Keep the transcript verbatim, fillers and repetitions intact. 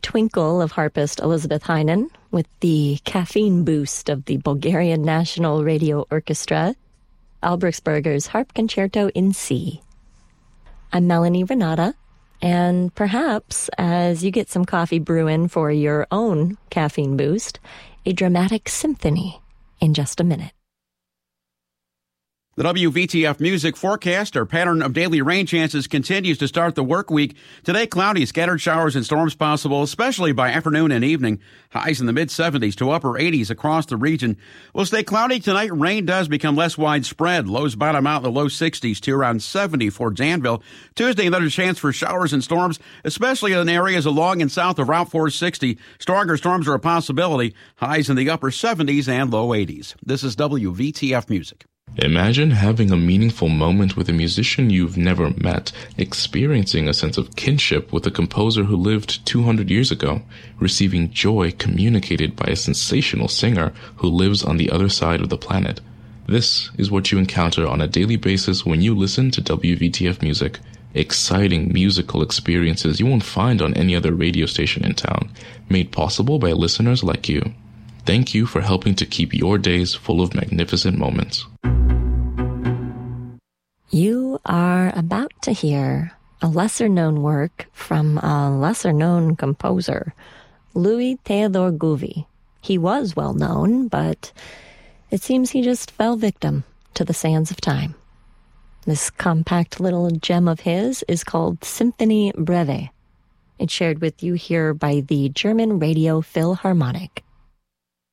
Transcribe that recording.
Twinkle of harpist Elizabeth Heinen with the caffeine boost of the Bulgarian National Radio Orchestra, Albrechtsberger's Harp Concerto in C. I'm Melanie Renata, and perhaps as you get some coffee brewing for your own caffeine boost, a dramatic symphony in just a minute. The W V T F Music forecast, our pattern of daily rain chances continues to start the work week. Today, cloudy, scattered showers and storms possible, especially by afternoon and evening. Highs in the mid-seventies to upper eighties across the region. Will stay cloudy tonight. Rain does become less widespread. Lows bottom out in the low sixties to around seventy for Danville. Tuesday, another chance for showers and storms, especially in areas along and south of Route four sixty. Stronger storms are a possibility. Highs in the upper seventies and low eighties. This is W V T F Music. Imagine having a meaningful moment with a musician you've never met, experiencing a sense of kinship with a composer who lived two hundred years ago, receiving joy communicated by a sensational singer who lives on the other side of the planet. This is what you encounter on a daily basis when you listen to W V T F Music. Exciting musical experiences you won't find on any other radio station in town, made possible by listeners like you. Thank you for helping to keep your days full of magnificent moments. You are about to hear a lesser-known work from a lesser-known composer, Louis Theodore Gouvi. He was well-known, but it seems he just fell victim to the sands of time. This compact little gem of his is called Symphonie Breve. It's shared with you here by the German Radio Philharmonic.